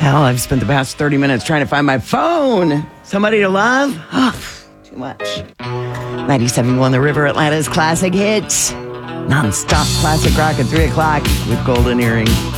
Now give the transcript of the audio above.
Hell, I've spent the past 30 minutes trying to find my phone. Somebody to love? Oh, too much. 97.1 The River, Atlanta's classic hits. Non-stop classic rock at 3 o'clock with Golden Earring.